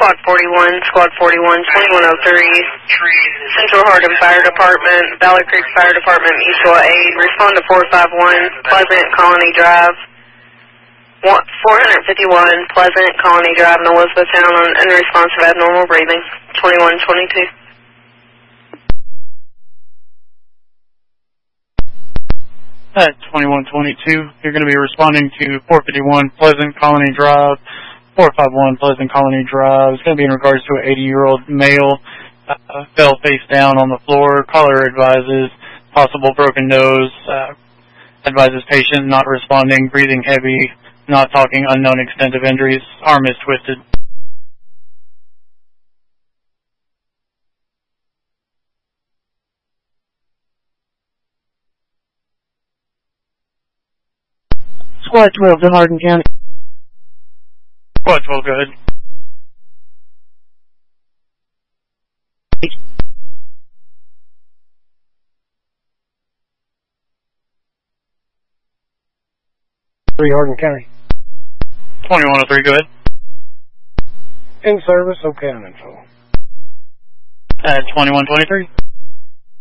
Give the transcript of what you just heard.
Squad 41, Squad 41, 2103, Central Hardin Fire Department, Valley Creek Fire Department, Mutual Aid. Respond to 451, Pleasant Colony Drive. 451, Pleasant Colony Drive in Elizabethtown, in response of abnormal breathing. 2122. At 2122, you're going to be responding to 451 Pleasant Colony Drive, 451 Pleasant Colony Drive. It's going to be in regards to an 80-year-old male, fell face down on the floor. Caller advises possible broken nose, advises patient not responding, breathing heavy, not talking, unknown extent of injuries, arm is twisted. Squad 12 to Hardin County. Squad 12, go ahead. Hardin County. 2103, go ahead. In service, okay, info. At 2123.